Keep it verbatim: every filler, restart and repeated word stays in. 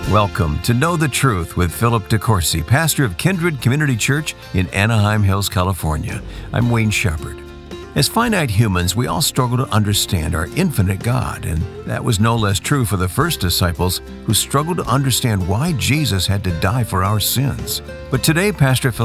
Welcome to Know the Truth with Philip DeCourcy, pastor of Kindred Community Church in Anaheim Hills, California. I'm Wayne Shepherd. As finite humans, we all struggle to understand our infinite God, and that was no less true for the first disciples who struggled to understand why Jesus had to die for our sins. But today, Pastor Philip